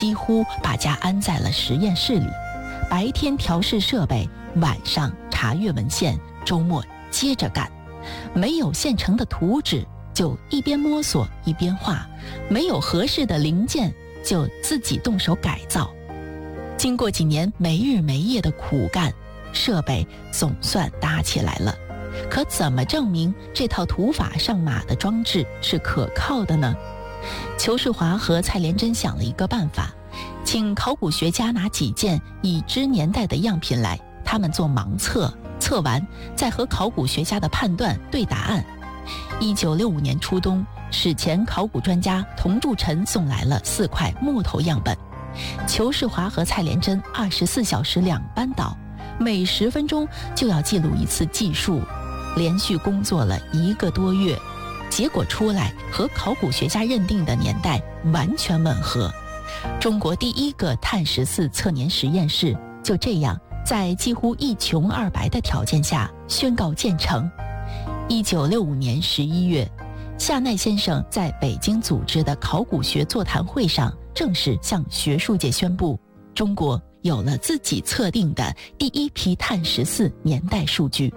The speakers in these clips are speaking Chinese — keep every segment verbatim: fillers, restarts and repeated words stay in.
几乎把家安在了实验室里，白天调试设备，晚上查阅文献，周末接着干。没有现成的图纸，就一边摸索一边画；没有合适的零件，就自己动手改造。经过几年没日没夜的苦干，设备总算搭起来了。可怎么证明这套土法上马的装置是可靠的呢？裘世华和蔡连珍想了一个办法，请考古学家拿几件已知年代的样品来，他们做盲测，测完再和考古学家的判断对答案。一九六五年初冬，史前考古专家童铸臣送来了四块木头样本，裘世华和蔡连珍二十四小时两班倒，每十分钟就要记录一次计数，连续工作了一个多月，结果出来和考古学家认定的年代完全吻合。中国第一个碳十四测年实验室就这样在几乎一穷二白的条件下宣告建成。一九六五年十一月，夏奈先生在北京组织的考古学座谈会上正式向学术界宣布，中国有了自己测定的第一批碳十四年代数据。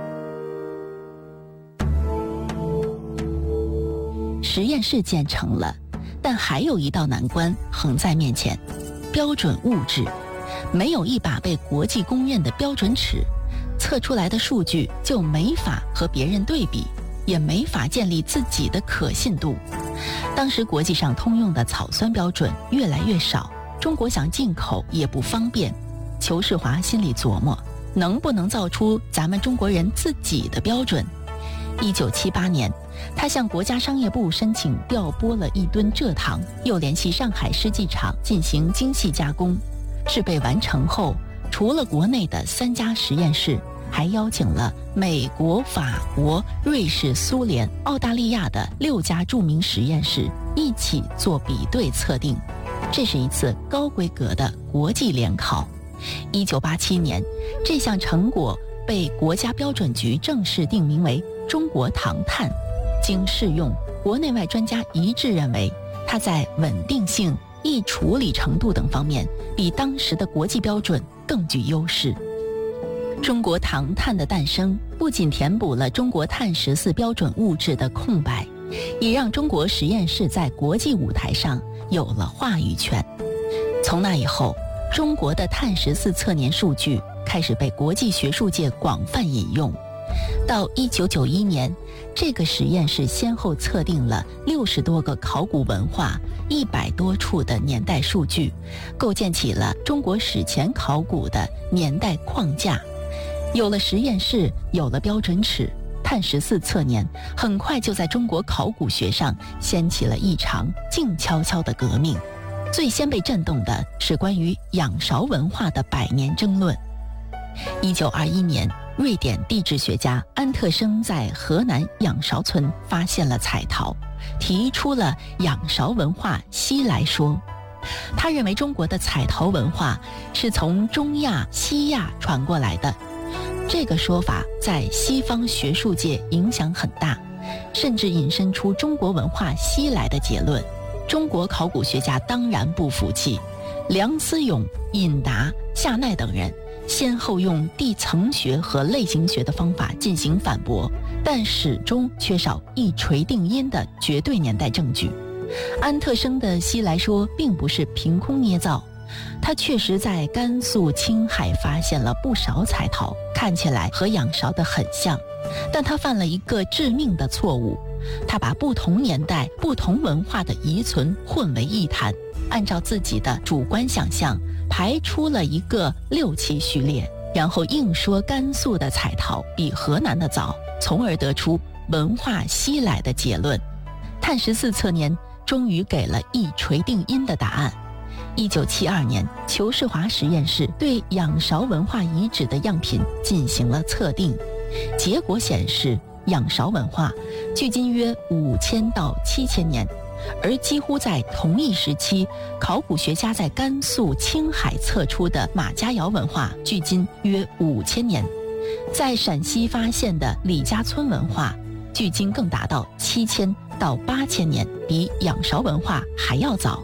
实验室建成了，但还有一道难关横在面前：标准物质。没有一把被国际公认的标准尺，测出来的数据就没法和别人对比，也没法建立自己的可信度。当时国际上通用的草酸标准越来越少，中国想进口也不方便。裘世华心里琢磨，能不能造出咱们中国人自己的标准？一九七八年，他向国家商业部申请调拨了一吨蔗糖，又联系上海世纪厂进行精细加工。制备完成后，除了国内的三家实验室，还邀请了美国、法国、瑞士、苏联、澳大利亚的六家著名实验室一起做比对测定。这是一次高规格的国际联考。一九八七年，这项成果被国家标准局正式定名为中国糖碳。经试用，国内外专家一致认为，它在稳定性、易处理程度等方面比当时的国际标准更具优势。中国糖碳的诞生不仅填补了中国碳十四标准物质的空白，也让中国实验室在国际舞台上有了话语权。从那以后，中国的碳十四测年数据开始被国际学术界广泛引用。到一九九一年，这个实验室先后测定了六十多个考古文化、一百多处的年代数据，构建起了中国史前考古的年代框架。有了实验室，有了标准尺，碳十四测年很快就在中国考古学上掀起了一场静悄悄的革命。最先被震动的是关于仰韶文化的百年争论。一九二一年，瑞典地质学家安特生在河南仰韶村发现了彩陶，提出了仰韶文化西来说。他认为中国的彩陶文化是从中亚、西亚传过来的。这个说法在西方学术界影响很大，甚至引申出中国文化西来的结论。中国考古学家当然不服气，梁思永、尹达、夏奈等人先后用地层学和类型学的方法进行反驳，但始终缺少一锤定音的绝对年代证据。安特生的西来说并不是凭空捏造，他确实在甘肃、青海发现了不少彩陶，看起来和仰韶的很像，但他犯了一个致命的错误，他把不同年代、不同文化的遗存混为一谈，按照自己的主观想象排出了一个六期序列，然后硬说甘肃的彩陶比河南的早，从而得出文化西来的结论。碳十四测年终于给了一锤定音的答案。一九七二年，裘世华实验室对仰韶文化遗址的样品进行了测定，结果显示仰韶文化距今约五千到七千年，而几乎在同一时期，考古学家在甘肃、青海测出的马家窑文化距今约五千年，在陕西发现的李家村文化距今更达到七千到八千年，比仰韶文化还要早。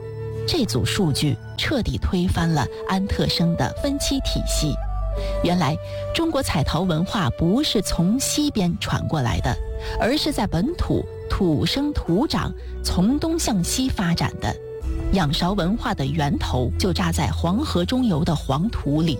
这组数据彻底推翻了安特生的分期体系。原来中国彩陶文化不是从西边传过来的，而是在本土土生土长，从东向西发展的。仰韶文化的源头就扎在黄河中游的黄土里。